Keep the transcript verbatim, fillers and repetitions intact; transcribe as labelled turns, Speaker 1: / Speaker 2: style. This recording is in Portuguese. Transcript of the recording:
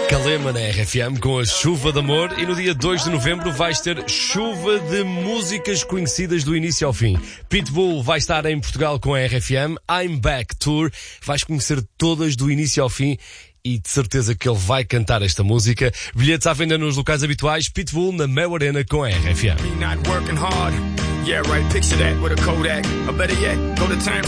Speaker 1: Calema na R F M com a Chuva de Amor, e no dia dois de novembro vais ter chuva de músicas conhecidas do início ao fim. Pitbull vai estar em Portugal com a R F M, I'm Back Tour, vais conhecer todas do início ao fim e de certeza que ele vai cantar esta música. Bilhetes à venda nos locais habituais. Pitbull na Mel Arena com a R F M.